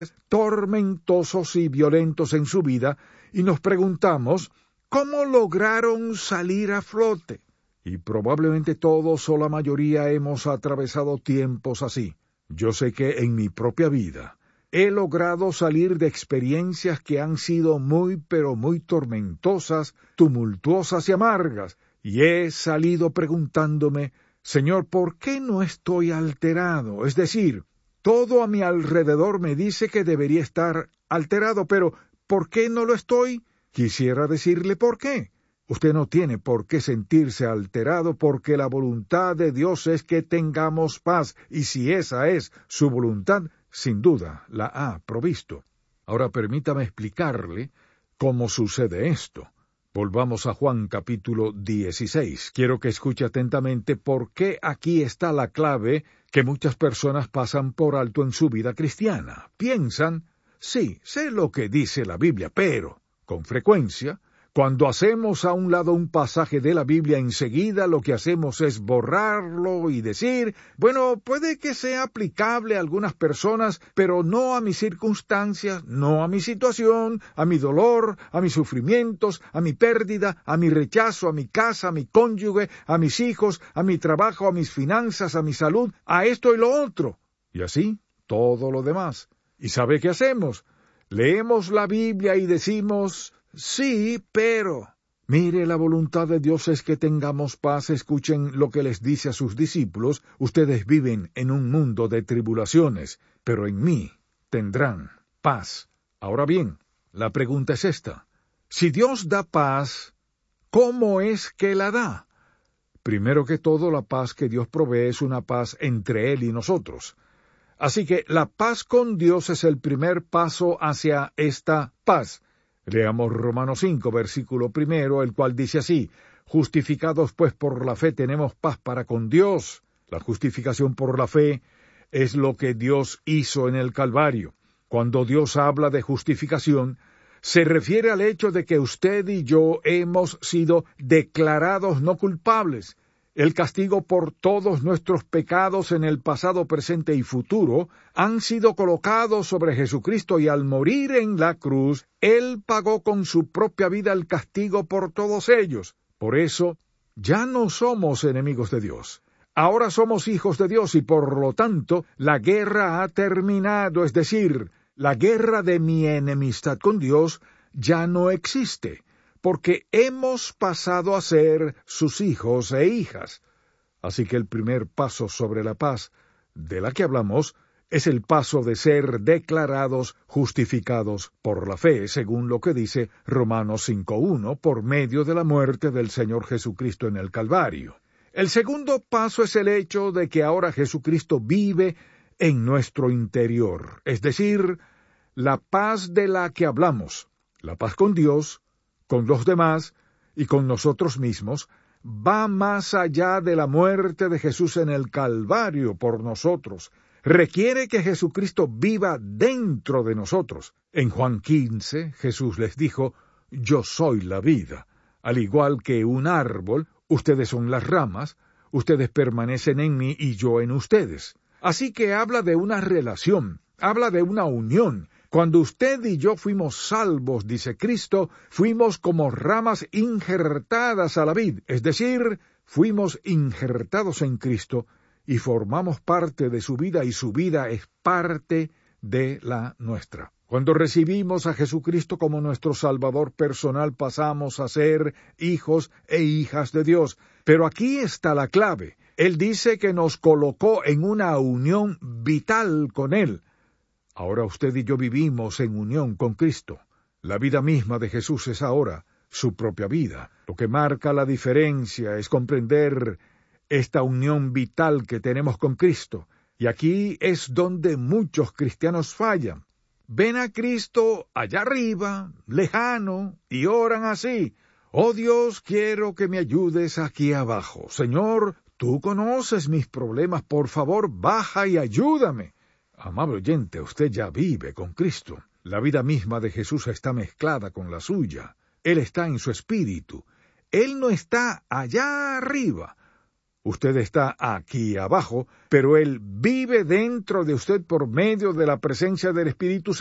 tormentosos y violentos en su vida, y nos preguntamos, ¿cómo lograron salir a flote? Y probablemente todos o la mayoría hemos atravesado tiempos así. Yo sé que en mi propia vida he logrado salir de experiencias que han sido muy pero muy tormentosas, tumultuosas y amargas, y he salido preguntándome, Señor, ¿por qué no estoy alterado? Es decir, todo a mi alrededor me dice que debería estar alterado, pero ¿por qué no lo estoy? Quisiera decirle por qué. Usted no tiene por qué sentirse alterado porque la voluntad de Dios es que tengamos paz, y si esa es su voluntad, sin duda la ha provisto. Ahora permítame explicarle cómo sucede esto. Volvamos a Juan capítulo 16. Quiero que escuche atentamente porque aquí está la clave que muchas personas pasan por alto en su vida cristiana. Piensan, sí, sé lo que dice la Biblia, pero, con frecuencia, cuando hacemos a un lado un pasaje de la Biblia, enseguida lo que hacemos es borrarlo y decir, bueno, puede que sea aplicable a algunas personas, pero no a mis circunstancias, no a mi situación, a mi dolor, a mis sufrimientos, a mi pérdida, a mi rechazo, a mi casa, a mi cónyuge, a mis hijos, a mi trabajo, a mis finanzas, a mi salud, a esto y lo otro. Y así, todo lo demás. ¿Y sabe qué hacemos? Leemos la Biblia y decimos, sí, pero... Mire, la voluntad de Dios es que tengamos paz. Escuchen lo que les dice a sus discípulos. Ustedes viven en un mundo de tribulaciones, pero en mí tendrán paz. Ahora bien, la pregunta es esta. Si Dios da paz, ¿cómo es que la da? Primero que todo, la paz que Dios provee es una paz entre Él y nosotros. Así que la paz con Dios es el primer paso hacia esta paz. Leamos Romanos 5, versículo 1, el cual dice así, justificados pues por la fe tenemos paz para con Dios. La justificación por la fe es lo que Dios hizo en el Calvario. Cuando Dios habla de justificación, se refiere al hecho de que usted y yo hemos sido declarados no culpables. El castigo por todos nuestros pecados en el pasado, presente y futuro han sido colocados sobre Jesucristo y al morir en la cruz, Él pagó con su propia vida el castigo por todos ellos. Por eso, ya no somos enemigos de Dios. Ahora somos hijos de Dios y por lo tanto, la guerra ha terminado, es decir, la guerra de mi enemistad con Dios ya no existe, porque hemos pasado a ser sus hijos e hijas. Así que el primer paso sobre la paz de la que hablamos es el paso de ser declarados justificados por la fe, según lo que dice Romanos 5:1, por medio de la muerte del Señor Jesucristo en el Calvario. El segundo paso es el hecho de que ahora Jesucristo vive en nuestro interior, es decir, la paz de la que hablamos, la paz con Dios, con los demás y con nosotros mismos, va más allá de la muerte de Jesús en el Calvario por nosotros. Requiere que Jesucristo viva dentro de nosotros. En Juan 15, Jesús les dijo, yo soy la vida. Al igual que un árbol, ustedes son las ramas, ustedes permanecen en mí y yo en ustedes. Así que habla de una relación, habla de una unión. Cuando usted y yo fuimos salvos, dice Cristo, fuimos como ramas injertadas a la vid, es decir, fuimos injertados en Cristo y formamos parte de su vida y su vida es parte de la nuestra. Cuando recibimos a Jesucristo como nuestro Salvador personal, pasamos a ser hijos e hijas de Dios. Pero aquí está la clave. Él dice que nos colocó en una unión vital con Él. Ahora usted y yo vivimos en unión con Cristo. La vida misma de Jesús es ahora su propia vida. Lo que marca la diferencia es comprender esta unión vital que tenemos con Cristo. Y aquí es donde muchos cristianos fallan. Ven a Cristo allá arriba, lejano, y oran así. Oh Dios, quiero que me ayudes aquí abajo. Señor, tú conoces mis problemas, por favor, baja y ayúdame. Amable oyente, usted ya vive con Cristo. La vida misma de Jesús está mezclada con la suya. Él está en su espíritu. Él no está allá arriba. Usted está aquí abajo, pero Él vive dentro de usted por medio de la presencia del Espíritu Santo.